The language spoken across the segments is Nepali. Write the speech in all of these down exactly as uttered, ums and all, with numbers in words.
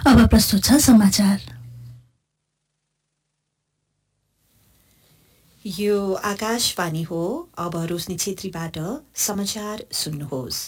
अब प्रस्तुत छ समाचार। यो आकाशवाणी हो। अब रोशनी छेत्रीबाट समाचार सुन्नुहोस्।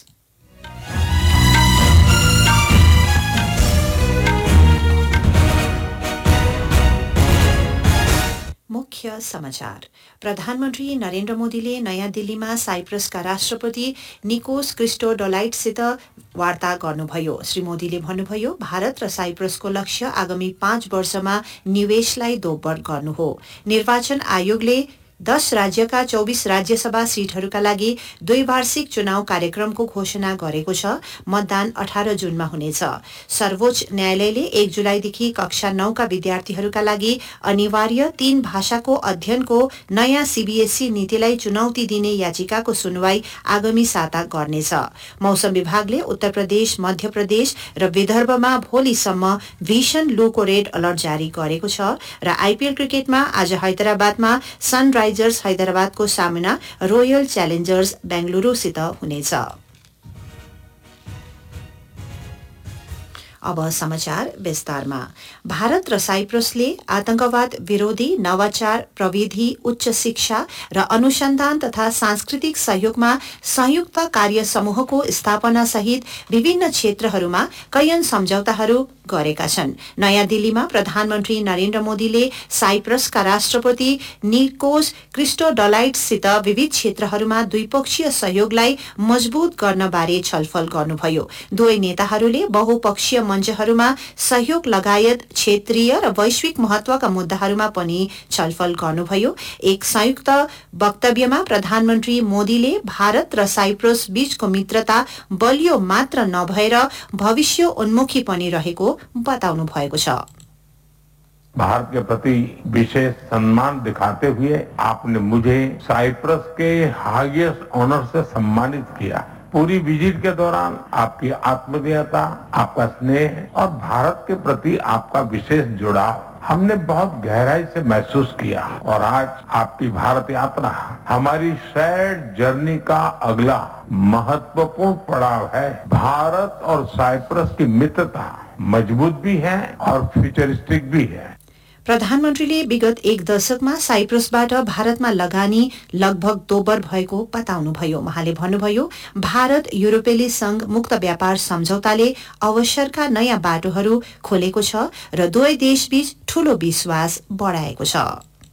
मुख्य समाचार। प्रधानमन्त्री नरेन्द्र मोदीले नयाँ दिल्लीमा साइप्रसका राष्ट्रपति निकोस क्रिस्टोडोलाइडसित वार्ता गर्नुभयो। श्री मोदीले भन्नुभयो, भारत र साइप्रसको लक्ष्य आगामी पाँच वर्षमा निवेशलाई दोब्बर गर्नु हो। निर्वाचन आयोगले दस राज्यका चौबीस राज्यसभा सीटहरूका लागि द्वैवार्षिक चुनाव कार्यक्रमको घोषणा गरेको छ। मतदान अठार जुनमा हुनेछ। सर्वोच्च न्यायालयले एक जुलाईदेखि कक्षा नौका विद्यार्थीहरूका लागि अनिवार्य तीन भाषाको अध्ययनको नयाँ सीबीएसई नीतिलाई चुनौती दिने याचिकाको सुनवाई आगामी साता गर्नेछ। मौसम विभागले उत्तर प्रदेश, मध्य प्रदेश र विदर्भमा भोलिसम्म भीषण लूको रेड अलर्ट जारी गरेको छ र आईपीएल क्रिकेटमा आज हैदराबादमा सनराइजर्स हैदराबादको सामना रोयल च्यालेन्जर्स बेंगलुरुसित हुनेछ। अब समाचार विस्तारमा। भारत र साइप्रसले आतंकवाद विरोधी नवाचार, प्रविधि, उच्च शिक्षा र अनुसन्धान तथा सांस्कृतिक सहयोगमा संयुक्त कार्य समूहको स्थापना सहित विभिन्न क्षेत्रहरूमा कैयन सम्झौताहरू गरेका छन्। नयाँ दिल्लीमा प्रधानमन्त्री नरेन्द्र मोदीले साइप्रसका राष्ट्रपति निकोस क्रिस्टोडोलाइडसित विविध क्षेत्रहरूमा द्विपक्षीय सहयोगलाई मजबूत गर्न बारे छलफल गर्नुभयो। दुवै नेताहरूले बहुपक्षीय मञ्चहरूमा सहयोग लगायत क्षेत्रीय र वैश्विक महत्वका मुद्दाहरूमा पनि छलफल गर्नुभयो। एक संयुक्त वक्तव्यमा प्रधानमन्त्री मोदीले भारत र साइप्रस बीचको मित्रता बलियो मात्र नभएर भविष्य उन्मुखी पनि रहेको बताउनु भएको छ। भारत के प्रति विशेष सम्मान दिखाते हुए आपने मुझे साइप्रस के हाईएस्ट ऑनर से सम्मानित किया। पूरी विजिट के दौरान आपकी आत्मीयता, आपका स्नेह और भारत के प्रति आपका विशेष जुड़ाव हमने बहुत गहराई से महसूस किया और आज आपकी भारत यात्रा हमारी शेयर्ड जर्नी का अगला महत्वपूर्ण पड़ाव है। भारत और साइप्रस की मित्रता मजबूत भी है और फ्यूचरिस्टिक भी है। प्रधानमन्त्रीले विगत एक दशकमा साइप्रसबाट भारतमा लगानी लगभग दोब्बर भएको बताउनुभयो। उहाँले भन्नुभयो, भारत युरोपेली संघ मुक्त व्यापार सम्झौताले अवसरका नयाँ बाटोहरू खोलेको छ र दुवै देशबीच ठूलो विश्वास बढाएको छ।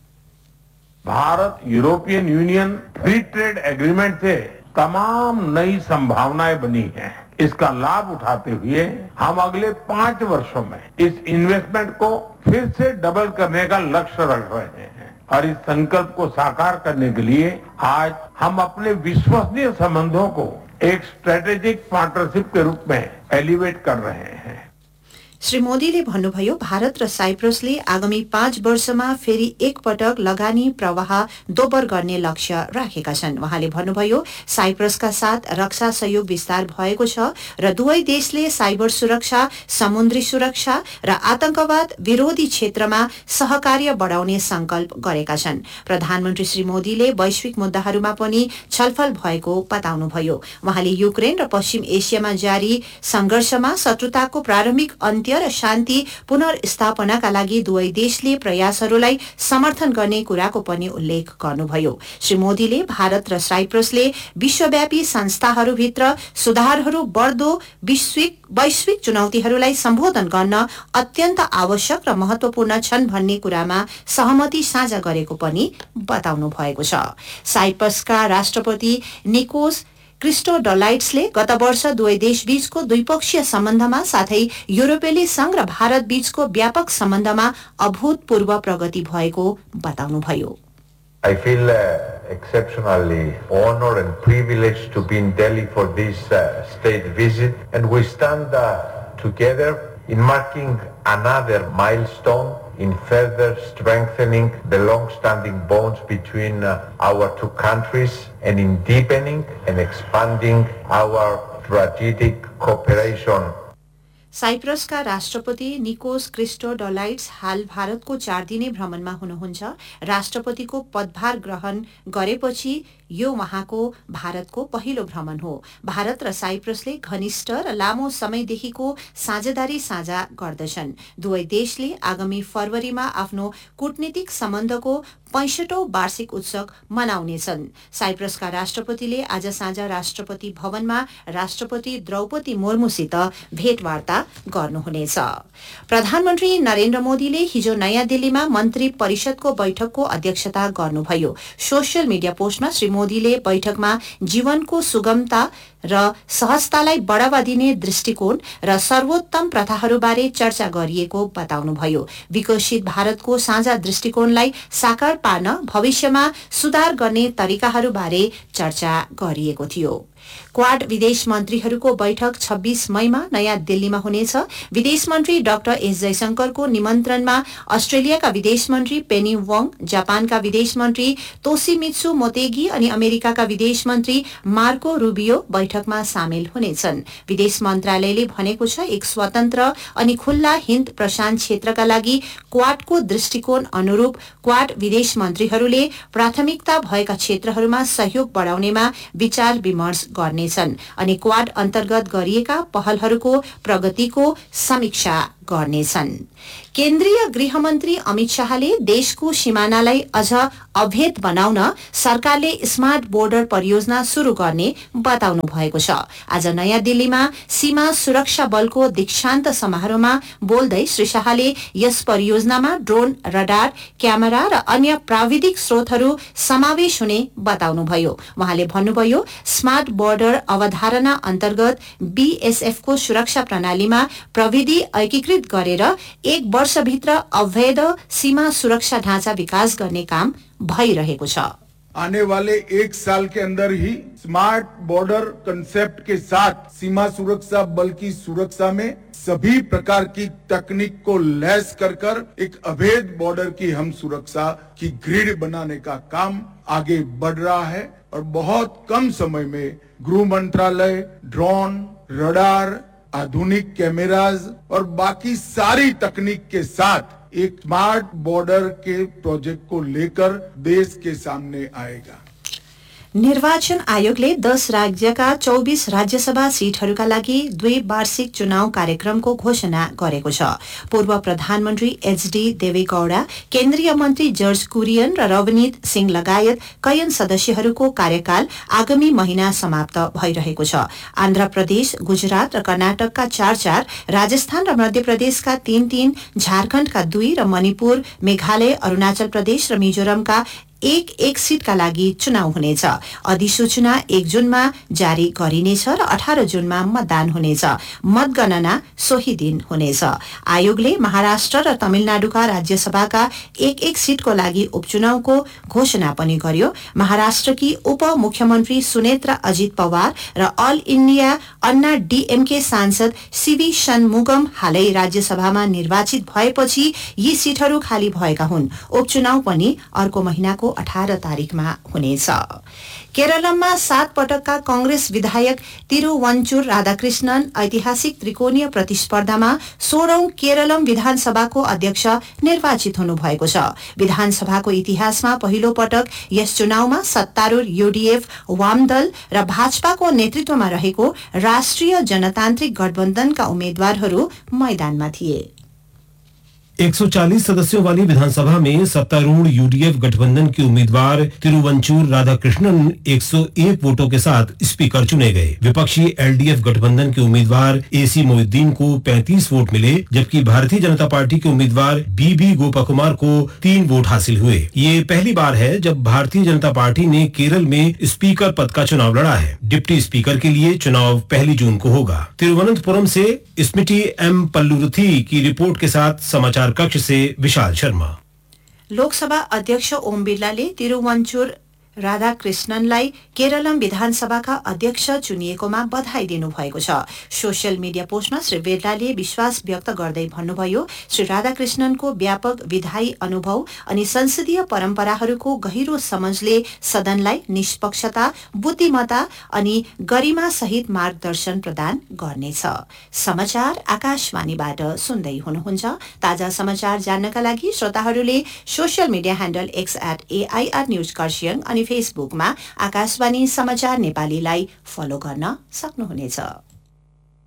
Bharat European union free trade agreement से तमाम नई संभावनाएं बनी हैं। इसका लाभ उठाते हुए हम अगले पांच वर्षों में इस इन्वेस्टमेंट को फिर से डबल करने का लक्ष्य रख रहे हैं और इस संकल्प को साकार करने के लिए आज हम अपने विश्वसनीय संबंधों को एक स्ट्रेटेजिक पार्टनरशिप के रूप में एलिवेट कर रहे हैं। श्री मोदीले भन्नुभयो, भारत र साइप्रसले आगामी पाँच वर्षमा फेरि एक पटक लगानी प्रवाह दोब्बर गर्ने लक्ष्य राखेका छन्। उहाँले भन्नुभयो, साइप्रसका साथ रक्षा सहयोग विस्तार भएको छ र दुवै देशले साइबर सुरक्षा, समुद्री सुरक्षा र आतंकवाद विरोधी क्षेत्रमा सहकार्य बढाउने संकल्प गरेका छन्। प्रधानमन्त्री श्री मोदीले वैश्विक मुद्दाहरूमा पनि छलफल भएको बताउनुभयो। उहाँले युक्रेन र पश्चिम एसियामा जारी संघर्षमा शत्रुताको प्रारम्भिक अन्त्य र शान्ति पुनर्स्थापनाका लागि दुवै देशले प्रयासहरूलाई समर्थन गर्ने कुराको पनि उल्लेख गर्नुभयो। श्री मोदीले भारत र साइप्रसले विश्वव्यापी संस्थाहरूभित्र सुधारहरू बढ्दो वैश्विक वैश्विक चुनौतीहरूलाई सम्बोधन गर्न अत्यन्त आवश्यक र महत्वपूर्ण छन् भन्ने कुरामा सहमति साझा गरेको पनि बताउनु भएको छ। साइप्रसका राष्ट्रपति निकोस क्रिस्टोडोलाइड्सले गत वर्ष दुवै देशबीचको द्विपक्षीय सम्बन्धमा साथै युरोपेली संघ र भारत बीचको व्यापक सम्बन्धमा अभूतपूर्व प्रगति भएको बताउनुभयो। I feel uh, exceptionally honored and privileged to be in Delhi for this uh, state visit, and we stand uh, together in marking another milestone in further strengthening the long-standing bonds between uh, our two countries and in deepening and expanding our strategic cooperation. साइप्रसका राष्ट्रपति निकोस क्रिस्टोडोलाइड्स हाल भारतको चार दिने भ्रमणमा हुनुहुन्छ। राष्ट्रपतिको पदभार ग्रहण गरेपछि यो उहाँको भारतको पहिलो भ्रमण हो। भारत र साइप्रसले घनिष्ठ र लामो समयदेखिको साझेदारी साझा गर्दछन्। दुवै देशले आगामी फरवरीमा आफ्नो कूटनीतिक सम्बन्धको पैंसठौं वार्षिक उत्सव मनाउनेछन्। साइप्रसका राष्ट्रपतिले आज साँझ राष्ट्रपति भवनमा राष्ट्रपति द्रौपदी मुर्मुसित भेटवार्ता गर्नुहुनेछ। प्रधानमन्त्री नरेन्द्र मोदीले हिजो नयाँ दिल्लीमा मन्त्री परिषदको बैठकको अध्यक्षता गर्नुभयो। सोशल मिडिया पोस्टमा श्री मोदीले बैठकमा जीवनको सुगमता र सहजतालाई बढ़ावा दिने दृष्टिकोण र सर्वोत्तम प्रथाहरूबारे चर्चा गरिएको बताउनुभयो। विकसित भारतको साझा दृष्टिकोणलाई साकार पार्न भविष्यमा सुधार गर्ने तरिकाहरूबारे चर्चा गरिएको थियो। क्वाड विदेश मन्त्रीहरूको बैठक छब्बीस मईमा नयाँ दिल्लीमा हुनेछ। विदेश मन्त्री डाक्टर एस जयशंकरको निमन्त्रणमा अस्ट्रेलियाका विदेश मन्त्री पेनी वोङ, जापानका विदेश मन्त्री तोशिमित्सु मोतेगी अनि अमेरिकाका विदेश मन्त्री मार्को रूबियो बैठकमा सामेल हुनेछन्। विदेश मन्त्रालयले भनेको छ एक स्वतन्त्र अनि खुल्ला हिन्द प्रशान्त क्षेत्रका लागि क्वाडको दृष्टिकोण अनुरूप क्वाड विदेश मन्त्रीहरूले प्राथमिकता भएका क्षेत्रहरूमा सहयोग बढाउनेमा विचार विमर्श गर्नेछन् अनि क्वाड अन्तर्गत गरिएका पहलहरूको प्रगतिको समीक्षा गर्नेछन्। केन्द्रीय गृहमन्त्री अमित शाहले देशको सीमानालाई अझ अभेद बनाउन सरकारले स्मार्ट बोर्डर परियोजना शुरू गर्ने बताउनु भएको छ। आज नयाँ दिल्लीमा सीमा सुरक्षा बलको दीक्षान्त समारोहमा बोल्दै श्री शाहले यस परियोजनामा ड्रोन, रडार, क्यामेरा र अन्य प्राविधिक स्रोतहरू समावेश हुने बताउनुभयो। उहाँले भन्नुभयो स्मार्ट बोर्डर अवधारणा अन्तर्गत बीएसएफको सुरक्षा प्रणालीमा प्रविधि एकीकृत गरेर एक वर्षभित्र अवैध सीमा सुरक्षा ढाँचा विकास गर्ने काम भइरहेको छ। आने वाले एक साल के अंदर ही स्मार्ट बॉर्डर कंसेप्ट के साथ सीमा सुरक्षा बल की सुरक्षा में सभी प्रकार की तकनीक को लैस कर कर एक अभेद बॉर्डर की हम सुरक्षा की ग्रिड बनाने का काम आगे बढ़ रहा है और बहुत कम समय में गृह मंत्रालय ड्रोन, रडार, आधुनिक कैमराज और बाकी सारी तकनीक के साथ एक स्मार्ट बॉर्डर के प्रोजेक्ट को लेकर देश के सामने आएगा। निर्वाचन आयोगले दस राज्यका चौबीस राज्यसभा सीटहरूका लागि द्विवार्षिक चुनाव कार्यक्रमको घोषणा गरेको छ। पूर्व प्रधानमन्त्री एचडी देवेगौडा, केन्द्रीय मन्त्री जर्ज कुरियन र रवनीत सिंह लगायत कैयन सदस्यहरूको कार्यकाल आगामी महिना समाप्त भइरहेको छ। आन्ध्र प्रदेश, गुजरात र कर्नाटकका चार चार, राजस्थान र मध्य प्रदेशका तीन तीन, झारखण्डका दुई र मणिपुर, मेघालय, अरूणाचल प्रदेश र मिजोरमका एक एक सीटका लागि चुनाव हुनेछ। अधिसूचना एक जुनमा जारी गरिनेछ र अठार जुनमा मतदान हुनेछ। मतगणना सोही दिन हुनेछ। आयोगले महाराष्ट्र र तमिलनाडुका राज्यसभाका एक एक सीटको लागि उपचुनावको घोषणा पनि गर्यो। महाराष्ट्रकी उपमुख्यमन्त्री सुनेत्रा अजित पवार र अल इण्डिया अन्ना डीएमके सांसद सीवी षणमुगम हालै राज्यसभामा निर्वाचित भएपछि यी सीटहरू खाली भएका हुन्। उपचुनाव पनि अर्को महिनाको अठार तारिखमा हुनेछ। केरलमा सात पटकका कांग्रेस विधायक तिरुवञ्चुर राधाकृष्णन ऐतिहासिक त्रिकोणीय प्रतिस्पर्धामा सोह्रौं केरलम विधानसभाको अध्यक्ष निर्वाचित हुनुभएको छ। विधानसभाको इतिहासमा पहिलो पटक यस चुनावमा सत्तारूढ़ यूडीएफ, वामदल र भाजपाको नेतृत्वमा रहेको राष्ट्रिय जनतान्त्रिक गठबन्धनका उम्मेद्वारहरू मैदानमा थिए। एक सौ चालीस सदस्यों वाली विधानसभा में सत्तारूढ़ यूडीएफ गठबंधन के उम्मीदवार तिरुवंचूर राधाकृष्णन एक सौ एक वोटों के साथ स्पीकर चुने गए। विपक्षी एलडीएफ गठबंधन के उम्मीदवार एसी मोहिउद्दीन को पैंतीस वोट मिले, जबकि भारतीय जनता पार्टी के उम्मीदवार बीबी गोपाकुमार को तीन वोट हासिल हुए। ये पहली बार है जब भारतीय जनता पार्टी ने केरल में स्पीकर पद का चुनाव लड़ा है। डिप्टी स्पीकर के लिए चुनाव पहली जून को होगा। तिरुवनंतपुरम से स्मृति एम पल्लुरुथी की रिपोर्ट के साथ समाचार कक्ष से विशाल शर्मा। लोकसभा अध्यक्ष ओम बिरलाले तिरुवञ्चुर राधाकृष्णनलाई केरलम विधानसभाका अध्यक्ष चुनिएकोमा बधाई दिनुभएको छ। सोशल मिडिया पोस्टमा श्री बिरलाले विश्वास व्यक्त गर्दै भन्नुभयो, श्री राधाकृष्णनको व्यापक विधायी अनुभव अनि संसदीय परम्पराहरूको गहिरो समझले सदनलाई निष्पक्षता, बुद्धिमत्ता अनि गरिमा सहित मार्गदर्शन प्रदान गर्नेछ। समाचार आकाशवाणीबाट सुन्दै हुनुहुन्छ। ताजा समाचार जान्नका लागि श्रोताहरूले social media handle x at AIR news Kurseong अनि फेसबुकमा आकाशवाणी समाचार नेपालीलाई फलो गर्न सक्नुहुनेछ।